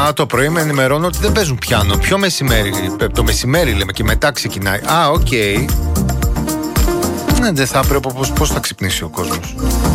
Α, το πρωί με ενημερώνω ότι δεν παίζουν πιάνο. Ποιο μεσημέρι? Το μεσημέρι λέμε και μετά ξεκινάει. Α, οκ. Δεν θα πρέπει, πώς θα ξυπνήσει ο κόσμος.